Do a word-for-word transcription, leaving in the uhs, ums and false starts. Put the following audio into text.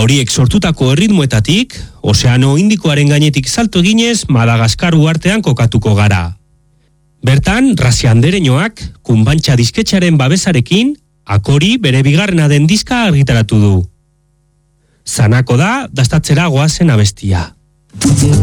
horiek sortutako erritmoetatik, Ozeano Indikoaren gainetik salto eginez Madagaskar uhartean kokatuko gara. Bertan, Raziandereñoak, Kunbantxa disketxearen babesarekin, Akori bere bigarrena den diska argitaratu du. Zanako da, dastatzera goazen abestia.